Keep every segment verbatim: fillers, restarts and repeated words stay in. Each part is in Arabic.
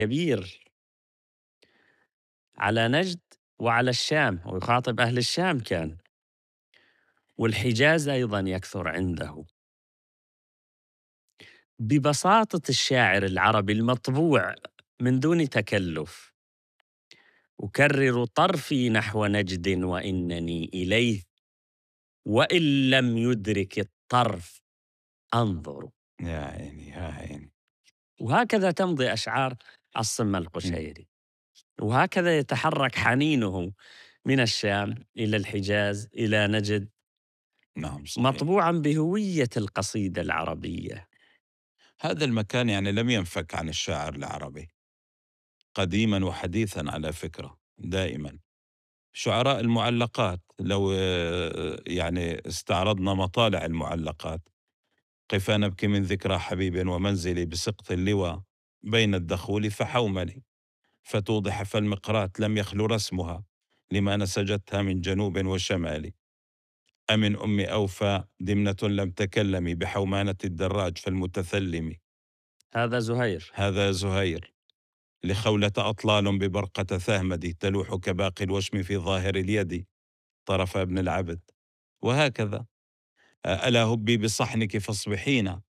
كبير على نجد وعلى الشام، ويخاطب أهل الشام كان، والحجاز أيضًا يكثر عنده. ببساطة الشاعر العربي المطبوع من دون تكلف، أكرر طرفي نحو نجد وإنني إليه، وإن لم يدرك الطرف أنظر. يا عيني، يا عيني. وهكذا تمضي أشعار الصم إمم. القشيري، وهكذا يتحرك حنينه من الشام إلى الحجاز إلى نجد، نعم صحيح. مطبوعا بهوية القصيدة العربية. هذا المكان يعني لم ينفك عن الشاعر العربي قديمًا وحديثًا على فكرة، دائمًا. شعراء المعلقات لو آآ يعني استعرضنا مطالع المعلقات: قفا نبكي من ذكرى حبيب ومنزلي بسقط اللوى بين الدخول فحوملي فتوضح فالمقرات لم يخلو رسمها لما نسجتها من جنوب وشمال. أمن أم أوفى دمنة لم تكلم بحومانة الدراج فالمتثلم. هذا زهير. هذا زهير. لخولة أطلال ببرقة ثهمد تلوح كباقي الوشم في ظاهر اليد طرف ابن العبد. وهكذا. ألا هبي بصحنك فاصبحين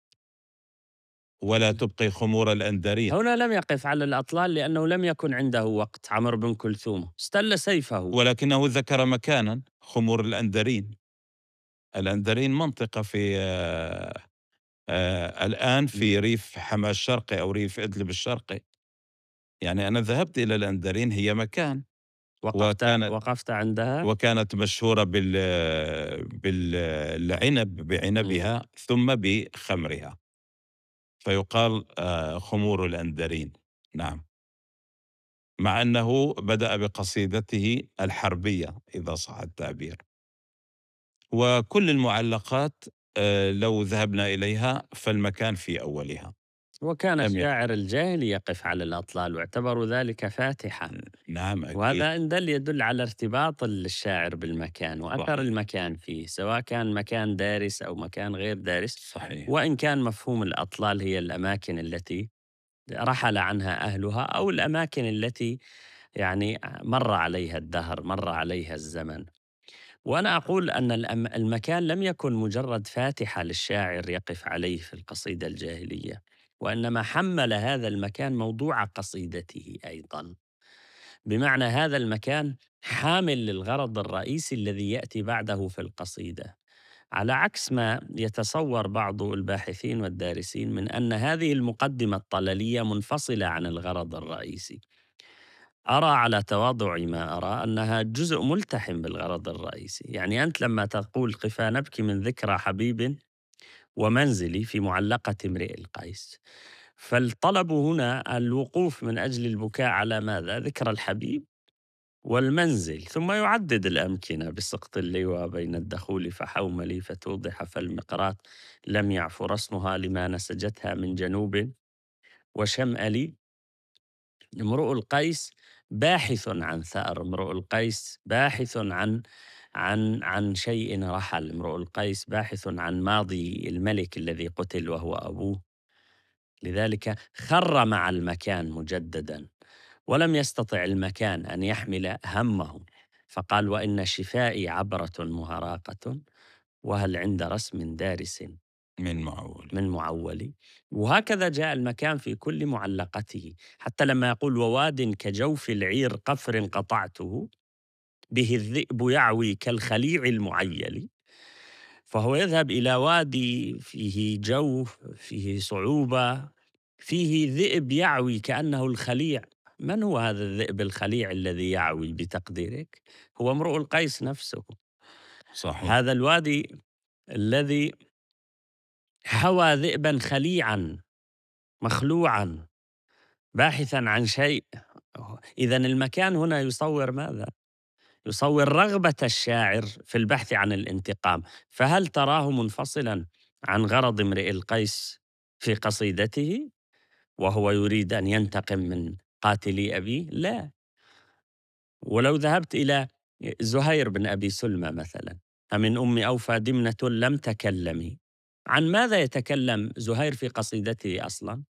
ولا تبقي خمور الأندرين. هنا لم يقف على الأطلال لأنه لم يكن عنده وقت. عمرو بن كلثوم استل سيفه. ولكنه ذكر مكانا: خمور الأندرين. الأندرين منطقة في آه، آه، الآن في ريف حما الشرقي أو ريف إدلب الشرقي. يعني أنا ذهبت إلى الأندرين، هي مكان. وقفت وكانت وقفت عندها. وكانت مشهورة بال بالعنب، مم. بعنبها ثم بخمرها، فيقال آه، خمور الأندرين. نعم. مع أنه بدأ بقصيدته الحربية إذا صح التعبير. وكل المعلقات آه، لو ذهبنا إليها فالمكان في أولها. وكان لم يخ... الشاعر الجاهلي يقف على الأطلال واعتبروا ذلك فاتحة. نعم أكيد. وهذا إن دل يدل على ارتباط الشاعر بالمكان وأثر صحيح. المكان فيه، سواء كان مكان دارس أو مكان غير دارس. صحيح. وإن كان مفهوم الأطلال هي الأماكن التي رحل عنها أهلها، أو الأماكن التي يعني مر عليها الدهر، مر عليها الزمن. وأنا أقول أن الأم- المكان لم يكن مجرد فاتحة للشاعر يقف عليه في القصيدة الجاهلية، وإنما حمل هذا المكان موضوع قصيدته أيضا. بمعنى هذا المكان حامل للغرض الرئيسي الذي يأتي بعده في القصيدة، على عكس ما يتصور بعض الباحثين والدارسين من أن هذه المقدمة الطللية منفصلة عن الغرض الرئيسي. أرى على تواضع ما أرى أنها جزء ملتحم بالغرض الرئيسي. يعني أنت لما تقول قفا نبكي من ذكرى حبيب ومنزلي في معلقة امرئ القيس، فالطلب هنا الوقوف من أجل البكاء على ماذا؟ ذكرى الحبيب والمنزل، ثم يعدد الأمكنة بسقط اللواء بين الدخول فحوملي فتوضح فالمقرات لم يعفو رسمها لما نسجتها من جنوب وشمألي. امرؤ القيس باحث عن ثأر، امرؤ القيس باحث عن عن عن شيء رحل، امرؤ القيس باحث عن ماضي الملك الذي قتل وهو أبوه. لذلك خر مع المكان مجددا، ولم يستطع المكان أن يحمل همه، فقال: وإن شفائي عبرة مهراقة، وهل عند رسم دارس من معول. من معول. وهكذا جاء المكان في كل معلقته، حتى لما يقول: وواد كجوف العير قفر قطعته به الذئب يعوي كالخليع المعيل. فهو يذهب إلى وادي فيه جوف، فيه صعوبة، فيه ذئب يعوي كأنه الخليع. من هو هذا الذئب الخليع الذي يعوي بتقديرك؟ هو امرؤ القيس نفسه. صحيح. هذا الوادي الذي حوى ذئبا خليعا مخلوعا باحثا عن شيء. إذا المكان هنا يصور ماذا؟ يصور رغبة الشاعر في البحث عن الانتقام. فهل تراه منفصلا عن غرض امرئ القيس في قصيدته وهو يريد أن ينتقم من قاتلي أبيه؟ لا. ولو ذهبت إلى زهير بن أبي سلمى مثلا: أمن أم أوفى دمنة لم تكلمي، عن ماذا يتكلم زهير في قصيدته أصلا؟